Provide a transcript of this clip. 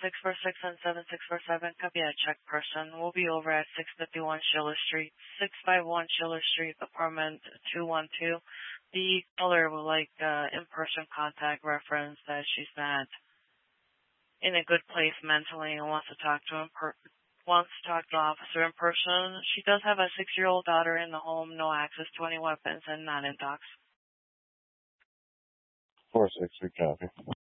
646 and 7647 could be a check person. We'll be over at 651 Schiller Street, 651 Schiller Street, apartment 212. The caller would like in-person contact reference that she's not in a good place mentally and wants to talk to the officer in person. She does have a 6-year-old daughter in the home, no access to any weapons, and not in docs. 463 copy.